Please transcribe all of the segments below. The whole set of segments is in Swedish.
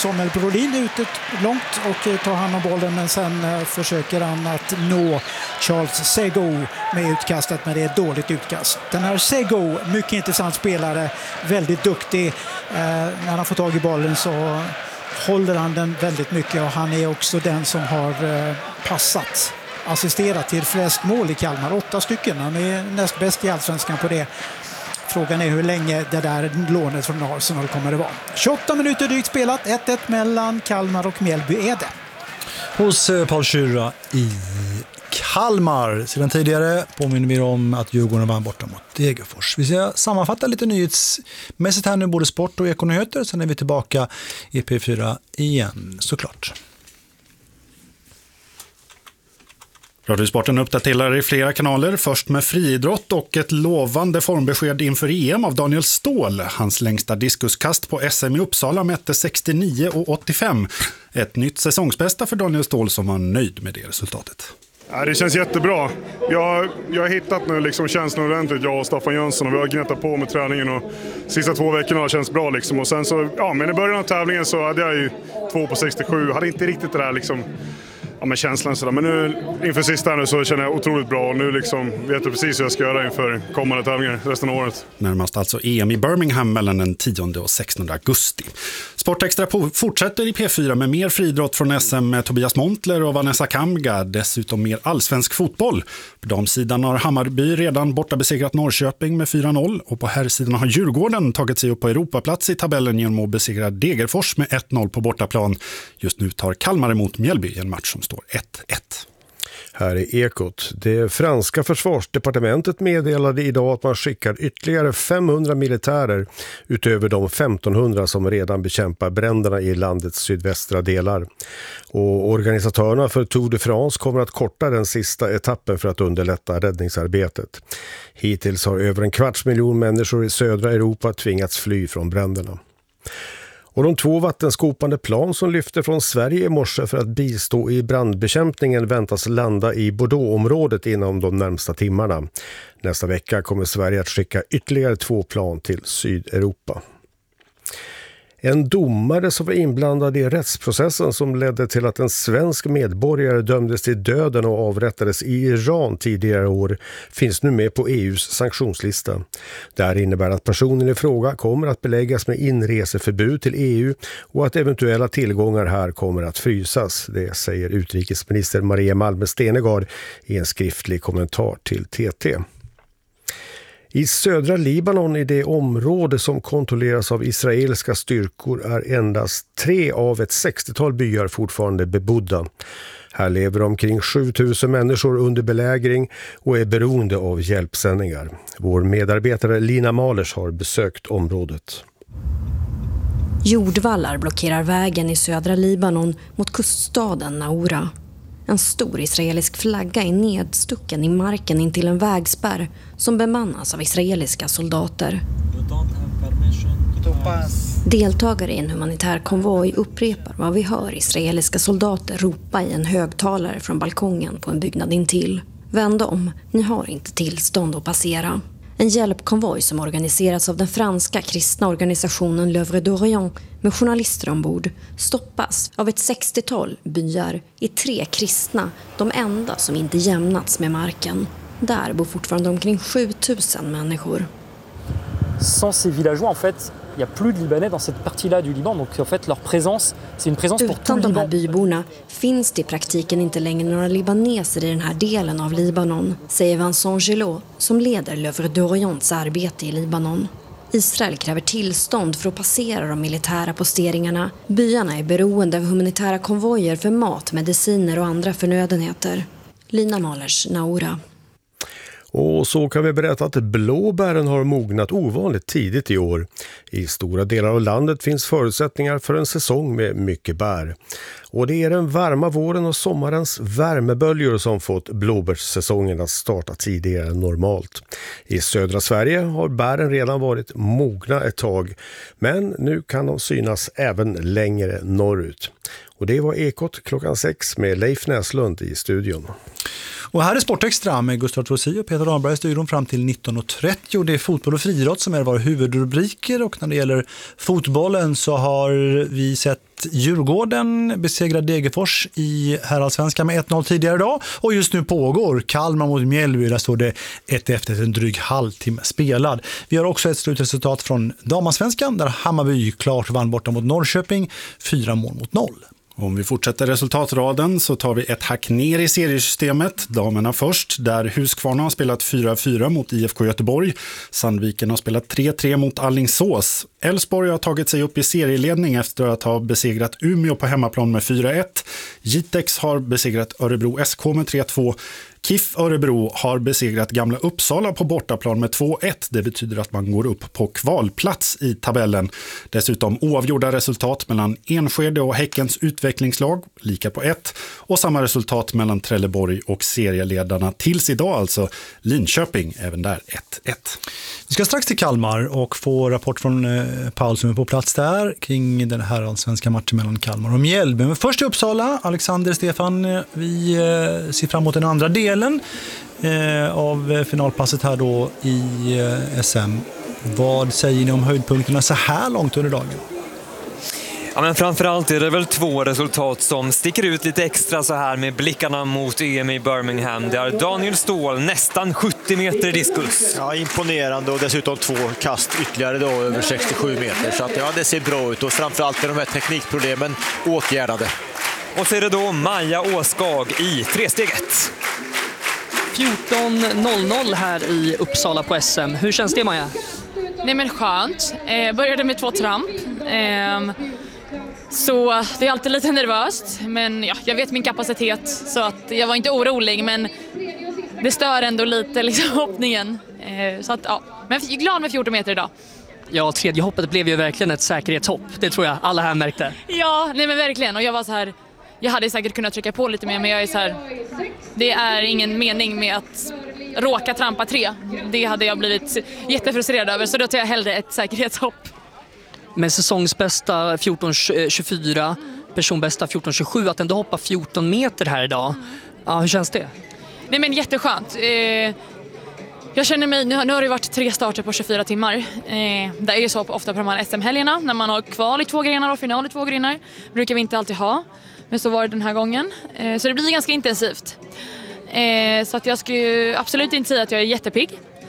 Samuel Brolin ut långt och tar hand om bollen, men sen försöker han att nå Charles Sego med utkastet, men det är ett dåligt utkast. Den här Sego, mycket intressant spelare, väldigt duktig. När han får tag i bollen så håller han den väldigt mycket, och han är också den som har assisterat till flest mål i Kalmar, 8 stycken. Han är näst bäst i Allsvenskan på det. Frågan är hur länge det där lånet från Arsenal kommer att vara. 28 minuter drygt spelat, 1-1 mellan Kalmar och Mjällby är det. Hos Paul Schürrer i Kalmar. Sedan tidigare påminner vi om att Djurgården vann borta mot Degerfors. Vi ska sammanfatta lite nyhetsmässigt här nu, både sport och ekonyheter. Sen är vi tillbaka i P4 igen, såklart. Radiosporten uppdaterar i flera kanaler, först med friidrott och ett lovande formbesked inför EM av Daniel Ståhl. Hans längsta diskuskast på SM i Uppsala mätte 69,85. Ett nytt säsongsbästa för Daniel Ståhl, som var nöjd med det resultatet. Ja, det känns jättebra. Jag har hittat nu liksom känslan ordentligt, jag och Staffan Jönsson, och vi har gnettat på med träningen, och sista 2 veckorna har känts bra liksom. Och sen så, men i början av tävlingen så hade jag ju 2 på 67, hade inte riktigt det där liksom, men känslan sådär. Men nu inför sista nu så känner jag otroligt bra, och nu liksom vet jag precis hur jag ska göra inför kommande tävlingar resten av året. Närmast alltså EM i Birmingham mellan den 10 och 16 augusti. Sportextra fortsätter i P4 med mer friidrott från SM med Tobias Montler och Vanessa Kamga. Dessutom mer allsvensk fotboll. På damsidan har Hammarby redan borta besegrat Norrköping med 4-0. Och på herrsidan har Djurgården tagit sig upp på Europaplats i tabellen genom att besegra Degerfors med 1-0 på bortaplan. Just nu tar Kalmar emot Mjällby, en match som står 1-1. Här är Ekot. Det franska försvarsdepartementet meddelade idag att man skickar ytterligare 500 militärer utöver de 1500 som redan bekämpar bränderna i landets sydvästra delar. Och organisatörerna för Tour de France kommer att korta den sista etappen för att underlätta räddningsarbetet. Hittills har över 250 000 människor i södra Europa tvingats fly från bränderna. Och de 2 vattenskopande plan som lyfter från Sverige i morse för att bistå i brandbekämpningen väntas landa i Bordeaux-området inom de närmsta timmarna. Nästa vecka kommer Sverige att skicka ytterligare 2 plan till Sydeuropa. En domare som var inblandad i rättsprocessen som ledde till att en svensk medborgare dömdes till döden och avrättades i Iran tidigare år finns nu med på EUs sanktionslista. Det här innebär att personen i fråga kommer att beläggas med inreseförbud till EU och att eventuella tillgångar här kommer att frysas. Det säger utrikesminister Maria Malmö Stenegard i en skriftlig kommentar till TT. I södra Libanon, i det område som kontrolleras av israeliska styrkor, är endast 3 av ett 60-tal byar fortfarande bebodda. Här lever omkring 7000 människor under belägring och är beroende av hjälpsändningar. Vår medarbetare Lina Malers har besökt området. Jordvallar blockerar vägen i södra Libanon mot kuststaden Naura. En stor israelisk flagga är nedstucken i marken intill en vägspärr som bemannas av israeliska soldater. Deltagare i en humanitär konvoj upprepar vad vi hör israeliska soldater ropa i en högtalare från balkongen på en byggnad intill. Vänd om, ni har inte tillstånd att passera. En hjälpkonvoj som organiserats av den franska kristna organisationen L'Œuvre d'Orient med journalister ombord stoppas av ett 60-tal byar i 3 kristna, de enda som inte jämnats med marken. Där bor fortfarande omkring 7000 människor. Sans ces villageois, en fait, il y a plus de Libanais dans cette partie-là du Liban, donc en fait leur présence, c'est une présence pour tout Utan le de Liban. här byborna finns det i praktiken inte längre några libaneser i den här delen av Libanon, säger Vincent Gelot som leder L'Œuvre d'Orients arbete i Libanon. Israel kräver tillstånd för att passera de militära posteringarna. Byarna är beroende av humanitära konvojer för mat, mediciner och andra förnödenheter. Lina Malers, Naura. Och så kan vi berätta att blåbären har mognat ovanligt tidigt i år. I stora delar av landet finns förutsättningar för en säsong med mycket bär. Och det är den varma våren och sommarens värmeböljor som fått blåbärssäsongen att starta tidigare än normalt. I södra Sverige har bären redan varit mogna ett tag, men nu kan de synas även längre norrut. Och det var Ekot klockan 6 med Leif Näslund i studion. Och här är Sportextra med Gustav Trossi och Peter Ramberg i studion fram till 19.30. Det är fotboll och friidrott som är våra huvudrubriker, och när det gäller fotbollen så har vi sett Djurgården besegra Degerfors i herrallsvenskan med 1-0 tidigare idag, och just nu pågår Kalmar mot Mjällby. Där står det 1-1 efter en dryg halvtimme spelad. Vi har också ett slutresultat från damallsvenskan där Hammarby klart vann borta mot Norrköping 4-0. Om vi fortsätter resultatraden så tar vi ett hack ner i seriesystemet. Damerna först, där Huskvarna har spelat 4-4 mot IFK Göteborg. Sandviken har spelat 3-3 mot Alingsås. Elfsborg har tagit sig upp i serieledning efter att ha besegrat Umeå på hemmaplan med 4-1. Jitex har besegrat Örebro SK med 3-2. KIF Örebro har besegrat Gamla Uppsala på bortaplan med 2-1. Det betyder att man går upp på kvalplats i tabellen. Dessutom oavgjorda resultat mellan Enskede och Häckens utvecklingslag, lika på 1. Och samma resultat mellan Trelleborg och serieledarna tills idag, alltså Linköping, även där 1-1. Vi ska strax till Kalmar och få rapport från Paul som är på plats där kring den här svenska matchen mellan Kalmar och Mjällby. Men först i Uppsala, Alexander, Stefan, vi ser fram emot den andra delen av finalpasset här då i SM. Vad säger ni om höjdpunkterna så här långt under dagen? Ja, men framförallt är det väl två resultat som sticker ut lite extra så här med blickarna mot EM i Birmingham. Det är Daniel Ståhl, nästan 70 meter i diskus. Ja, imponerande, och dessutom 2 kast ytterligare då över 67 meter. Så att, ja, det ser bra ut, och framförallt är de här teknikproblemen åtgärdade. Och så är det då Maja Åskag i 3-steget. 14.00 här i Uppsala på SM. Hur känns det, Maja? Nej, men skönt. Började med 2 tramp. Så det är alltid lite nervöst. Men ja, jag vet min kapacitet, så att jag var inte orolig. Men det stör ändå lite liksom, hoppningen. Så att, ja. Men jag är glad med 14 meter idag. Ja, tredje hoppet blev ju verkligen ett säkerhetshopp. Det tror jag alla här märkte. Ja, nej men verkligen. Och jag var så här... Jag hade säkert kunnat trycka på lite mer, men jag är så här... Det är ingen mening med att råka trampa 3. Det hade jag blivit jättefrustrerad över, så då tar jag hellre ett säkerhetshopp. Men säsongsbästa 14.24, personbästa 14.27, att ändå hoppa 14 meter här idag. Ja, hur känns det? Nej, men jätteskönt. Jag känner mig, nu har det varit 3 starter på 24 timmar. Det är ju så ofta på de här SM-helgerna, när man har kval i 2 grenar och final i 2 grenar. Brukar vi inte alltid ha, men så var det den här gången. Så det blir ganska intensivt. Så att jag skulle absolut inte säga att jag är jättepigg.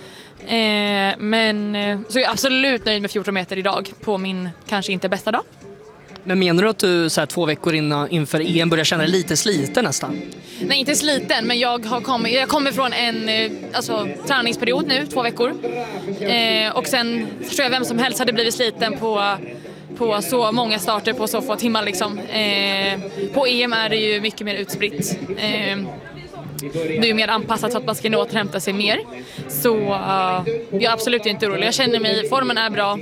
Men så är jag absolut nöjd med 14 meter idag på min kanske inte bästa dag. Men menar du att du så här 2 veckor inför EM börjar känna dig lite sliten nästan? Nej, inte sliten, men jag kommer från en träningsperiod nu, 2 veckor. Och sen tror jag vem som helst hade blivit sliten på så många starter på så få timmar liksom. På EM är det ju mycket mer utspritt. Det är ju mer anpassat så att man ska nå återhämta sig mer. Så jag är absolut inte orolig. Jag känner mig, formen är bra.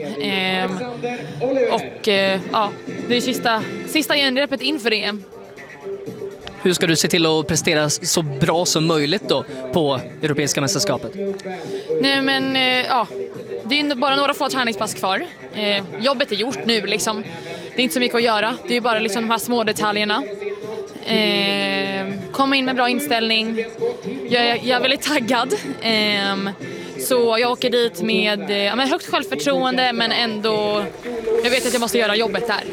Det är sista genrepet inför EM. Hur ska du se till att prestera så bra som möjligt då på Europeiska mästerskapet? Nej, men det är bara några få träningspass kvar. Jobbet är gjort nu liksom. Det är inte så mycket att göra. Det är bara liksom de här små detaljerna. Komma in med bra inställning. Jag är väldigt taggad. Så jag åker dit med högt självförtroende, men ändå jag vet att jag måste göra jobbet där.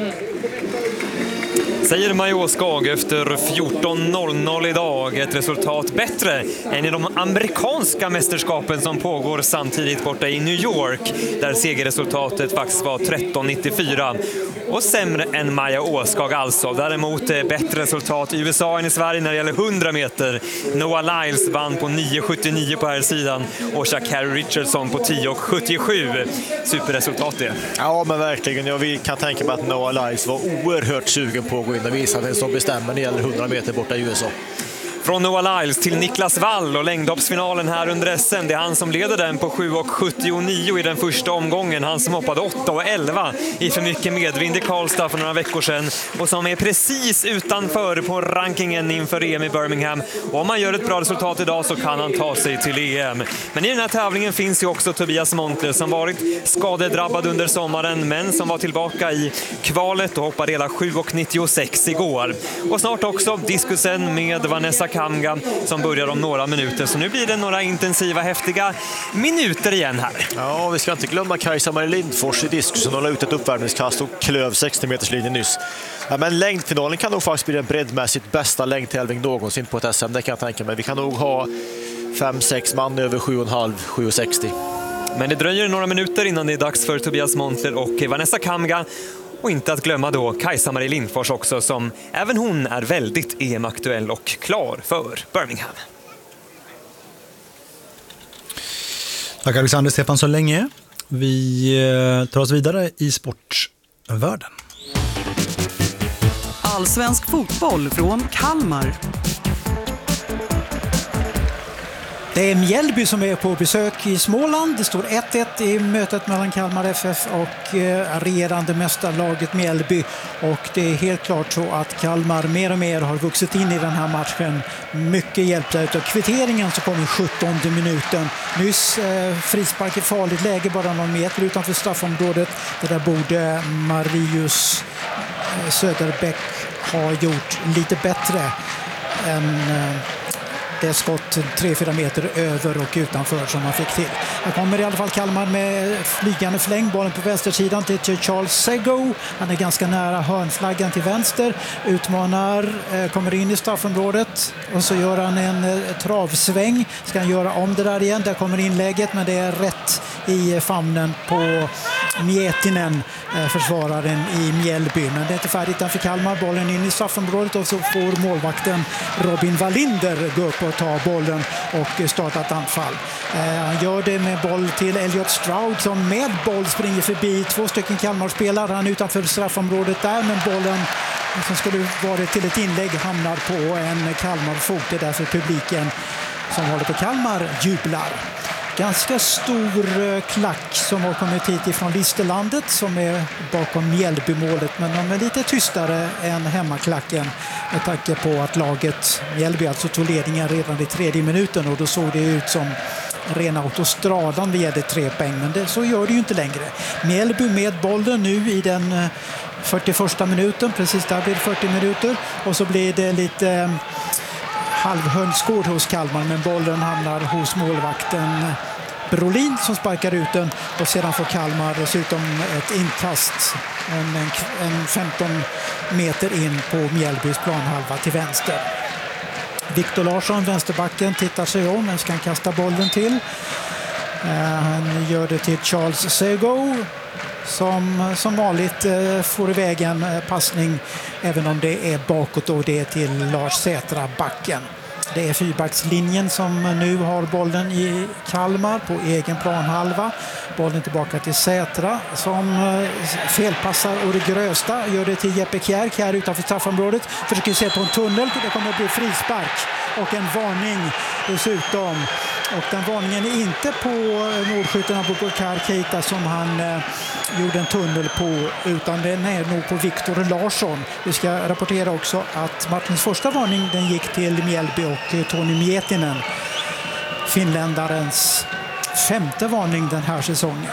Säger Maja Åskag efter 14.00 idag. Ett resultat bättre än i de amerikanska mästerskapen som pågår samtidigt borta i New York, där segerresultatet faktiskt var 13.94. Och sämre än Maja Åskag alltså. Däremot bättre resultat i USA än i Sverige när det gäller 100 meter. Noah Lyles vann på 9.79 på här sidan och Sha'Carri Richardson på 10.77. Superresultat det. Ja, men verkligen. Jag kan tänka mig att Noah Lyles var oerhört sugen på att gå in och visa vem som bestämmer när det gäller 100 meter borta i USA. Från Noah Lyles till Niklas Wall och längdhoppsfinalen här under SM. Det är han som leder den på 7.79 i den första omgången. Han som hoppade 8.11 i för mycket medvind i Karlstad för några veckor sedan. Och som är precis utanför på rankingen inför EM i Birmingham. Och om man gör ett bra resultat idag så kan han ta sig till EM. Men i den här tävlingen finns ju också Tobias Montler som varit skadedrabbad under sommaren. Men som var tillbaka i kvalet och hoppade hela 7.96 igår. Och snart också diskusen med Vanessa Kamga som börjar om några minuter. Så nu blir det några intensiva, häftiga minuter igen här. Ja, vi ska inte glömma Kajsa-Marie Lindfors i diskus som la ut ett uppvärmningskast och klöv 60-meterslinjen nyss. Ja, men längdfinalen kan nog faktiskt bli den breddmässigt bästa längdtävling någonsin på ett SM, det kan jag tänka mig. Vi kan nog ha 5-6 man över 7,5-7,60. Men det dröjer några minuter innan det är dags för Tobias Montler och Vanessa Kamga. Och inte att glömma då Kajsa-Marie Lindfors också, som även hon är väldigt EM-aktuell och klar för Birmingham. Tack Alexander Stefan så länge. Vi tar oss vidare i sportvärlden. Allsvensk fotboll från Kalmar. Det är Mjällby som är på besök i Småland. Det står 1-1 i mötet mellan Kalmar FF och regerande mästarlaget Mjällby. Och det är helt klart så att Kalmar mer och mer har vuxit in i den här matchen. Mycket hjälpta utav kvitteringen som kom i 17:e minuten. Nyss frispark i farligt läge, bara någon meter utanför straffområdet. Det där borde Marius Söderbäck ha gjort lite bättre än det är skott 3-4 meter över och utanför som man fick till. Här kommer i alla fall Kalmar med flygande fläng. Bollen på vänstersidan till Charles Sego. Han är ganska nära hörnflaggan till vänster. Utmanar, kommer in i straffområdet och så gör han en travsväng. Ska han göra om det där igen. Där kommer inlägget, men det är rätt i famnen på Mietinen, försvararen i Mjällby. Men det är inte färdigt än för Kalmar. Bollen in i straffområdet och så får målvakten Robin Wallinder gå upp och ta bollen och starta ett anfall. Han gör det med boll till Elliot Stroud som med boll springer förbi 2 stycken Kalmar-spelare. Han utanför straffområdet där, men bollen som skulle vara till ett inlägg hamnar på en Kalmar-fot. Det är därför publiken som håller på Kalmar jublar. Ganska stor klack som har kommit hit ifrån Listerlandet som är bakom Mjällbymålet, men de är lite tystare än hemmaklacken med tanke på att laget Mjällby alltså tog ledningen redan i 3:e minuten och då såg det ut som rena autostradan vi hade 3 poäng, men så gör det ju inte längre. Mjällby med bollen nu i den 41:a minuten, precis där blir det 40 minuter och så blir det lite halvhönsgård hos Kalmar, men bollen hamnar hos målvakten Brolin som sparkar ut den och sedan får Kalmar dessutom ett inkast en 15 meter in på Mjällbys planhalva till vänster. Viktor Larsson, vänsterbacken, tittar sig om, men ska han kasta bollen till. Han gör det till Charles Sego som vanligt får iväg en passning även om det är bakåt och det är till Lars Sätra, backen. Det är fyrbackslinjen som nu har bollen i Kalmar på egen planhalva. Bollen tillbaka till Sätra som felpassar och det grösta. Gör det till Jeppe Kjær. Kjær utanför straffområdet. Försöker se på en tunnel. Det kommer att bli frispark och en varning dessutom. Och den varningen är inte på målskytten Abubakar Keita som han gjorde en tunnel på, utan den är nog på Viktor Larsson. Vi ska rapportera också att Martins första varning den gick till Mjällby och Toni Mietinen. Finländarens 5:e varning den här säsongen.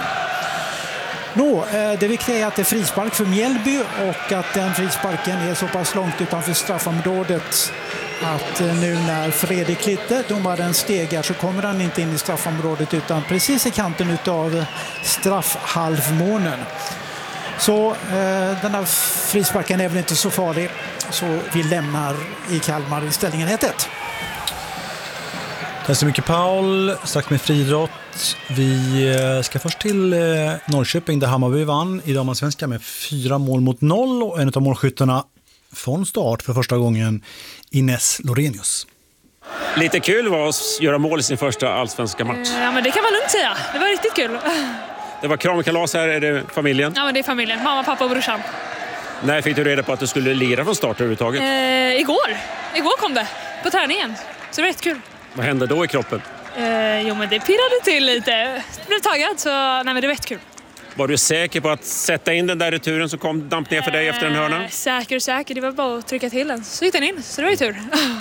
Det viktiga är att det är frispark för Mjällby och att den frisparken är så pass långt utanför straffområdet att nu när Fredrik Litte, domaren, stegar så kommer han inte in i straffområdet utan precis i kanten utav straffhalvmånen. Så den här frisparken är väl inte så farlig, så vi lämnar i Kalmar i ställningen 1-1. Tack så mycket Paul, strax med friidrott. Vi ska först till Norrköping där Hammarby vann i damallsvenskan med 4-0 och en av målskyttarna från start för första gången Ines Lorenius. Lite kul var att göra mål i sin första allsvenska match. Ja, men det kan man lugnt säga. Det var riktigt kul. Det var kramkalas här, är det familjen? Ja, men det är familjen. Mamma, pappa och brorsan. När fick du reda på att du skulle lira från start överhuvudtaget? Igår kom det på träningen. Så det var jättekul. Vad hände då i kroppen? Jo, men det pirrade till lite. Jag blev taggad, så nej, men det var jättekul. Var du säker på att sätta in den där returen som kom damp ner för dig efter en hörna? Säker. Det var bara att trycka till den. Så gick den in, så det var ju tur.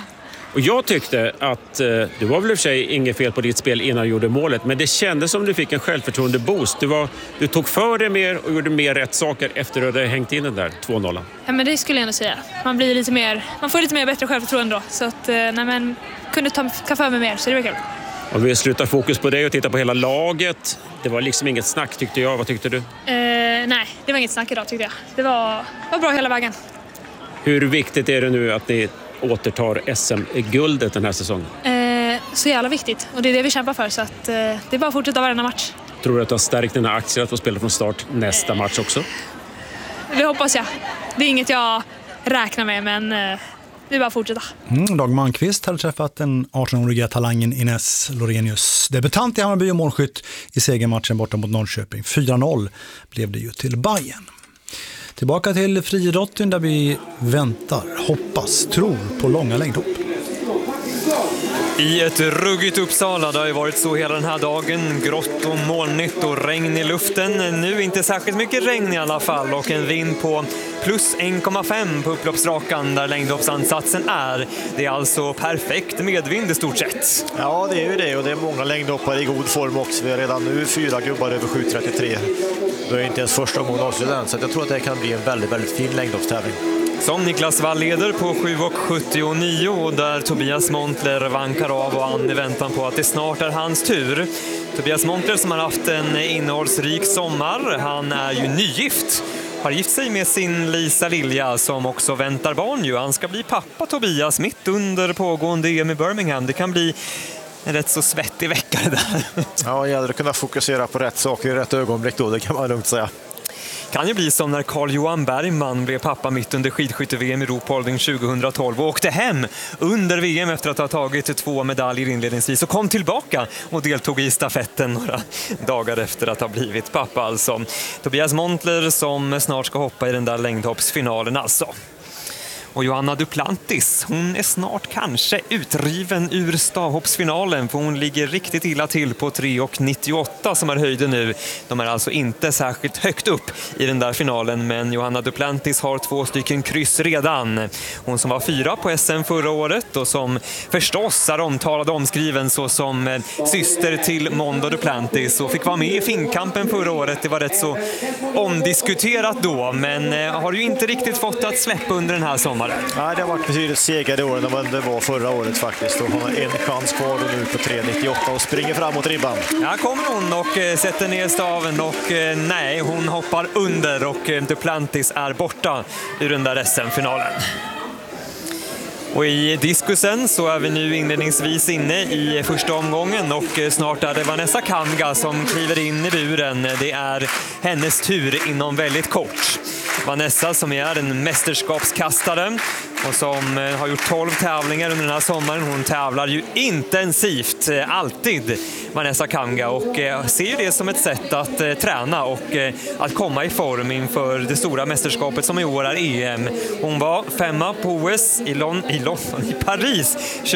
Och jag tyckte att det var väl i och för sig inget fel på ditt spel innan du gjorde målet, men det kändes som du fick en självförtroende-boost. Du tog för dig mer och gjorde mer rätt saker efter att du hade hängt in den där 2-0. Ja, men det skulle jag ändå säga. Man får lite mer bättre självförtroende då. Så att, kunde ta för mig mer, så det var kul. Om vi slutar fokus på det och tittar på hela laget. Det var liksom inget snack tyckte jag. Vad tyckte du? Nej, det var inget snack idag tyckte jag. Det var bra hela vägen. Hur viktigt är det nu att ni återtar SM-guldet den här säsongen? Så jävla viktigt. Och det är det vi kämpar för. Så att, det är bara att fortsätta varenda match. Tror du att du har stärkt dina aktier att få spela från start nästa match också? Det hoppas jag. Det är inget jag räknar med, men det är bara att fortsätta. Dag Malmqvist hade träffat den 18-åriga talangen Ines Lorenius. Debutant i Hammarby och målskytt i segermatchen borta mot Norrköping. 4-0 blev det ju till Bayern. Tillbaka till friidrotten där vi väntar, hoppas, tror på långa längdhopp. I ett ruggigt Uppsala, det har ju varit så hela den här dagen. Grått och molnigt och regn i luften. Nu inte särskilt mycket regn i alla fall och en vind på plus 1,5 på upploppsrakan där längdhoppsansatsen är. Det är alltså perfekt medvind i stort sett. Ja, det är ju det och det är många längdhoppare i god form också. Vi har redan nu 4 gubbar över 7,33. Det är inte ens första gången avslutat än, så jag tror att det kan bli en väldigt, väldigt fin längdhoppstävling. Som Niklas Wall leder på 7,79 och där Tobias Montler vankar av och an i väntan på att det snart är hans tur. Tobias Montler som har haft en innehållsrik sommar, han är ju nygift. Har gift sig med sin Lisa Lilja som också väntar barn ju. Han ska bli pappa Tobias mitt under pågående EM i Birmingham. Det kan bli en rätt så svettig vecka det där. Ja, det gäller att kunna fokusera på rätt saker i rätt ögonblick då, det kan man lugnt säga. Kan ju bli som när Carl-Johan Bergman blev pappa mitt under skidskytte-VM i Ruhpolding 2012 och åkte hem under VM efter att ha tagit 2 medaljer inledningsvis och kom tillbaka och deltog i stafetten några dagar efter att ha blivit pappa alltså. Tobias Montler som snart ska hoppa i den där längdhoppsfinalen alltså. Och Johanna Duplantis, hon är snart kanske utriven ur stavhoppsfinalen för hon ligger riktigt illa till på 3,98 som är höjden nu. De är alltså inte särskilt högt upp i den där finalen, men Johanna Duplantis har 2 stycken kryss redan. Hon som var 4 på SM förra året och som förstås är omtalad och omskriven så som syster till Mondo Duplantis och fick vara med i finkampen förra året. Det var rätt så omdiskuterat då, men har ju inte riktigt fått att släppa under den här sommaren. Nej, det har varit betydligt segare år än vad det var förra året faktiskt. Hon har en chans kvar och nu på 3,98 och springer fram mot ribban. Ja, kommer hon och sätter ner staven och nej, hon hoppar under och Duplantis är borta ur den där SM-finalen. Och i diskusen så är vi nu inledningsvis inne i första omgången och snart är det Vanessa Kamga som kliver in i buren. Det är hennes tur inom väldigt kort. Vanessa som är en mästerskapskastare och som har gjort 12 tävlingar under den här sommaren. Hon tävlar ju intensivt, alltid Vanessa Kamga och ser ju det som ett sätt att träna och att komma i form inför det stora mästerskapet som i år är EM. Hon var 5:a på OS i Paris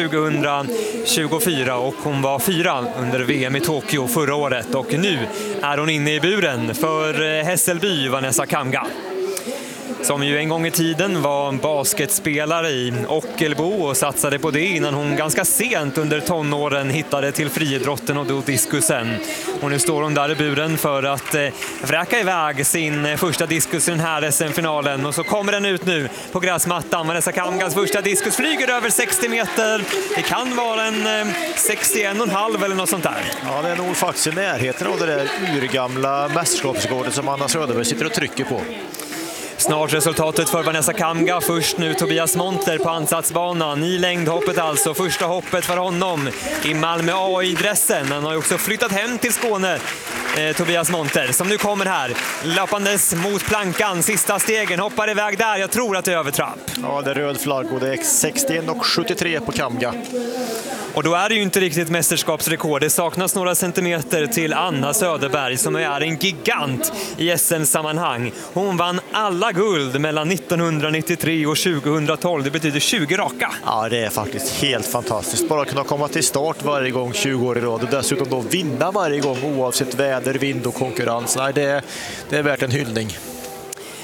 2024 och hon var 4 under VM i Tokyo förra året och nu är hon inne i buren för Hässelby, Vanessa Kamga. Som ju en gång i tiden var basketspelare i Ockelbo och satsade på det innan hon ganska sent under tonåren hittade till friidrotten och då diskusen. Och nu står hon där i buren för att vräka iväg sin första diskus i den här SM-finalen. Och så kommer den ut nu på gräsmattan. Vanessa Kamgas första diskus flyger över 60 meter. Det kan vara en 61,5 eller något sånt där. Ja, det är nog faktiskt i närheten av det där urgamla mästerskapsrekordet som Anna Söderberg sitter och trycker på. Snart resultatet för Vanessa Kamga. Först nu Tobias Montler på ansatsbanan i längdhoppet alltså. Första hoppet för honom i Malmö AI-dressen. Han har ju också flyttat hem till Skåne, Tobias Montler, som nu kommer här. Löpandes mot plankan, sista stegen, hoppar iväg där. Jag tror att det är övertrapp. Ja, det är röd flagg och det är 61,73 på Kamga. Och då är det ju inte riktigt mästerskapsrekord. Det saknas några centimeter till Anna Söderberg som är en gigant i SM-sammanhang. Hon vann alla guld mellan 1993 och 2012. Det betyder 20 raka. Ja, det är faktiskt helt fantastiskt. Bara kunna komma till start varje gång 20 år i rad och dessutom då vinna varje gång oavsett väder, vind och konkurrens. Nej, det är värt en hyllning.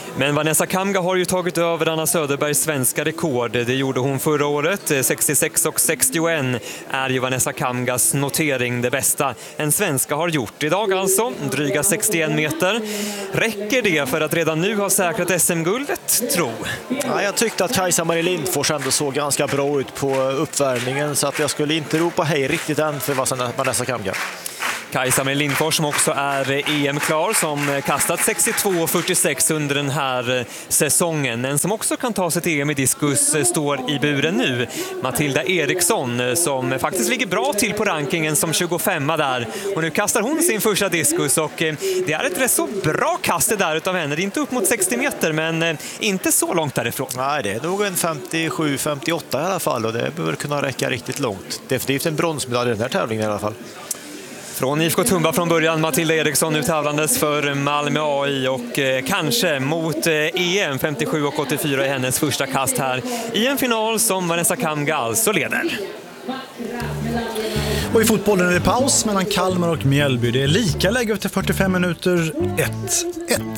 Men Vanessa Kamga har ju tagit över Anna Söderbergs svenska rekord. Det gjorde hon förra året. 66 och 61 är ju Vanessa Kamgas notering det bästa en svenska har gjort. Idag alltså, dryga 61 meter. Räcker det för att redan nu ha säkrat SM-guldet, tro? Ja, jag tyckte att Kajsa-Marie Lindfors ändå såg ganska bra ut på uppvärmningen, så att jag skulle inte ropa hej riktigt än för Vanessa Kamga. Kajsa-Marie Lindfors som också är EM-klar, som kastat 62,46 under den här säsongen. En som också kan ta sig till EM i diskus står i buren nu. Matilda Eriksson som faktiskt ligger bra till på rankingen som 25 där. Och nu kastar hon sin första diskus och det är ett rätt så bra kast där utav henne. Det är inte upp mot 60 meter men inte så långt därifrån. Nej, det är nog en 57-58 i alla fall och det bör kunna räcka riktigt långt. Definitivt en bronsmedalj i den här tävlingen i alla fall. Från IFK Tumba från början, Matilda Eriksson nu tävlandes för Malmö AI och kanske mot EM 57 och 84 i hennes första kast här i en final som Vanessa Kamga alltså leder. Och i fotbollen är det paus mellan Kalmar och Mjällby. Det är lika läge efter 45 minuter, 1-1.